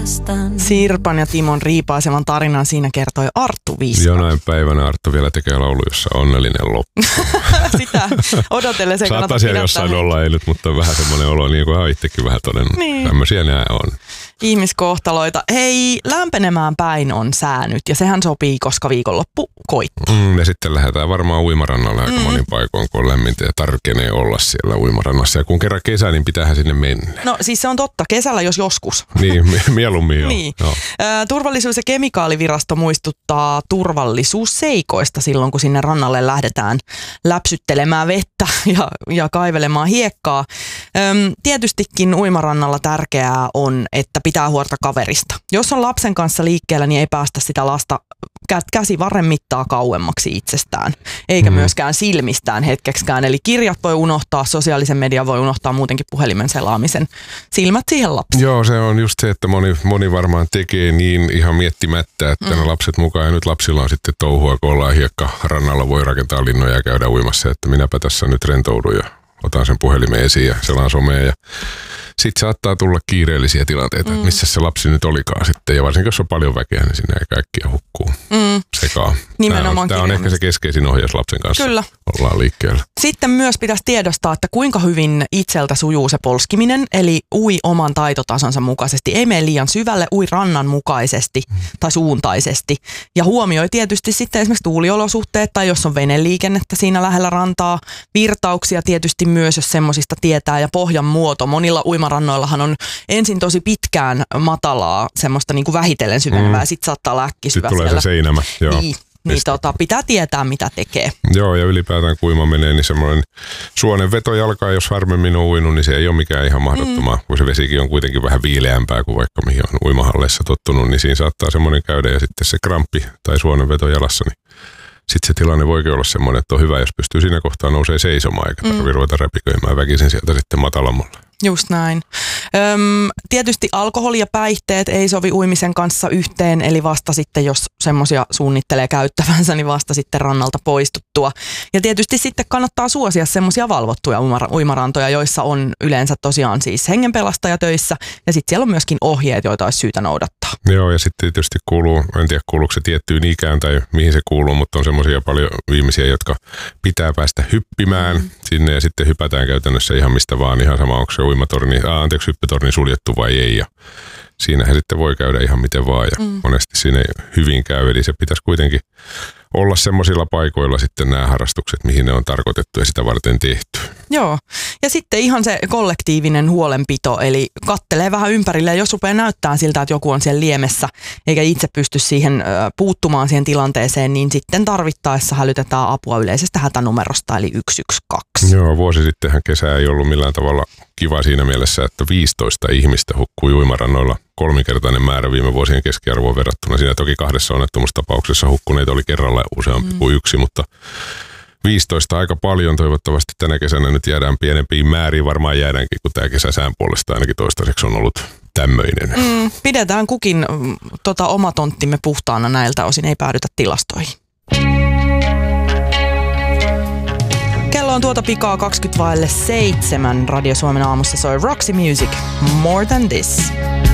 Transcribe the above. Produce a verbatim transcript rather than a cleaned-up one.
Sirpan ja Timon riipaisevan tarinan siinä kertoi Arttu Viska. Jonain päivänä Arttu vielä tekee laulu, jossa onnellinen loppu. Sitä odotelle se kannattaa siellä jossain olla, ei nyt, mutta vähän semmoinen olo, niin kuin hän itsekin vähän todennut. Niin. Tämmöisiä nämä on. Ihmiskohtaloita. Hei, lämpenemään päin on sää nyt ja sehän sopii, koska viikonloppu koittaa. Mm, ja sitten lähdetään varmaan uimarannalle aika mm. monin paikoin, kun on lämmintä ja tarkenee olla siellä uimarannassa. Ja kun kerran kesä, niin pitäähän sinne mennä. No siis se on totta, kesällä jos joskus. Niin, mieluummin joo. Niin. joo. Turvallisuus- ja kemikaalivirasto muistuttaa turvallisuusseikoista silloin, kun sinne rannalle lähdetään läpsyttelemään vettä ja, ja kaivelemaan hiekkaa. Öm, tietystikin uimarannalla tärkeää on, että pitää huolta kaverista. Jos on lapsen kanssa liikkeellä, niin ei päästä sitä lasta käsivarren mittaa kauemmaksi itsestään, eikä mm. myöskään silmistään hetkeksikään. Eli kirjat voi unohtaa, sosiaalisen median voi unohtaa, muutenkin puhelimen selaamisen. Silmät siihen lapsiin. Joo, se on just se, että moni, moni varmaan tekee niin ihan miettimättä, että mm. ne lapset mukaan. Ja nyt lapsilla on sitten touhua, kun ollaan hiekkarannalla, voi rakentaa linnoja ja käydä uimassa, että minäpä tässä nyt rentoudun ja otan sen puhelimen esiin ja selaan somea. Ja sitten saattaa tulla kiireellisiä tilanteita, mm. että missä se lapsi nyt olikaan sitten. Ja varsinkin jos on paljon väkeä, niin sinne ei kaikkia hukkuu mm. sekaan. Nimenomaan Tämä on, tämä on ehkä se keskeisin ohjaus lapsen kanssa. Kyllä. Ollaan liikkeellä. Sitten myös pitäisi tiedostaa, että kuinka hyvin itseltä sujuu se polskiminen. Eli ui oman taitotasonsa mukaisesti. Ei mene liian syvälle, ui rannan mukaisesti mm. tai suuntaisesti. Ja huomioi tietysti sitten esimerkiksi tuuliolosuhteet tai jos on veneliikennettä siinä lähellä rantaa. Virtauksia tietysti myös, jos semmoisista tietää ja pohjan muoto. Monilla uimarannoillahan on ensin tosi pitkään matalaa, semmoista niin kuin vähitellen syvenevää, mm. ja sitten saattaa olla äkkisyvä siellä. Sitten tulee se seinämä, joo. Niin, niin tota, pitää tietää, mitä tekee. Joo, ja ylipäätään kun uima menee, niin semmoinen suonen vetojalka, jos harvemmin on uinut, niin se ei ole mikään ihan mahdottomaa. Mm. Kun se vesikin on kuitenkin vähän viileämpää kuin vaikka mihin on uimahalleissa tottunut, niin siinä saattaa semmoinen käydä, ja sitten se kramppi tai suonen veto jalassa, niin sitten se tilanne voikin olla semmoinen, että on hyvä, jos pystyy siinä kohtaa nousee seisomaan, eikä tarvitse mm. ruveta räpiköimään väkisin sieltä sitten matalammalle. Just näin. Öm, tietysti alkoholi ja päihteet ei sovi uimisen kanssa yhteen, eli vasta sitten, jos semmoisia suunnittelee käyttävänsä, niin vasta sitten rannalta poistuttua. Ja tietysti sitten kannattaa suosia semmoisia valvottuja uimarantoja, joissa on yleensä tosiaan siis hengenpelastaja töissä, ja sitten siellä on myöskin ohjeet, joita olisi syytä noudattaa. Joo, ja sitten tietysti kuuluu, en tiedä kuuluuko se tiettyyn ikään tai mihin se kuuluu, mutta on semmoisia paljon ihmisiä, jotka pitää päästä hyppimään mm. sinne, ja sitten hypätään käytännössä ihan mistä vaan, ihan sama onko se uimatorni, äh, anteeksi, hyppytorni suljettu vai ei, ja siinähän sitten voi käydä ihan miten vaan, ja mm. monesti siinä ei hyvin käy, eli se pitäisi kuitenkin olla semmoisilla paikoilla sitten nämä harrastukset, mihin ne on tarkoitettu ja sitä varten tehty. Joo, ja sitten ihan se kollektiivinen huolenpito, eli kattelee vähän ympärille, ja jos rupeaa näyttää siltä, että joku on siellä liemessä, eikä itse pysty siihen puuttumaan siihen tilanteeseen, niin sitten tarvittaessa hälytetään apua yleisestä hätänumerosta, eli yksi yksi kaksi. Joo, vuosi sittenhän kesä ei ollut millään tavalla kiva siinä mielessä, että viisitoista ihmistä hukkui uimarannoilla, kolminkertainen määrä viime vuosien keskiarvoon verrattuna. Siinä toki kahdessa onnettomuustapauksessa hukkuneita oli kerralla useampi mm. kuin yksi, mutta viisitoista aika paljon. Toivottavasti tänä kesänä nyt jäädään pienempiin määriin. Varmaan jäädäänkin, kun tämä kesä sään puolesta ainakin toistaiseksi on ollut tämmöinen. Mm, pidetään kukin tota, oma tonttimme puhtaana näiltä osin, ei päädytä tilastoihin. Kello on tuota pikaa kaksikymmentä vaille seitsemän. Radio Suomen aamussa soi Roxy Music, More Than This.